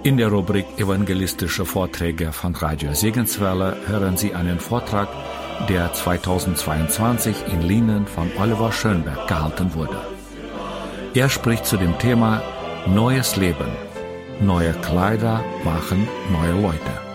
In der Rubrik Evangelistische Vorträge von Radio Segenswelle hören Sie einen Vortrag, der 2022 in Lienen von Oliver Schönberg gehalten wurde. Er spricht zu dem Thema Neues Leben. Neue Kleider machen neue Leute.